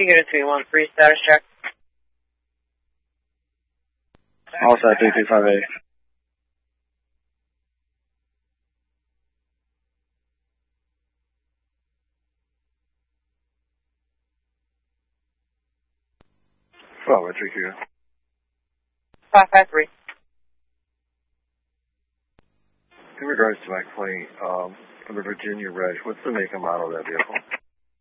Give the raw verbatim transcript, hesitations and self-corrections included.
unit three one three, status check. All set, three two five eight. Bravo, three two. five five three. In regards to my claim, um, for the Virginia Reg, what's the make and model of that vehicle?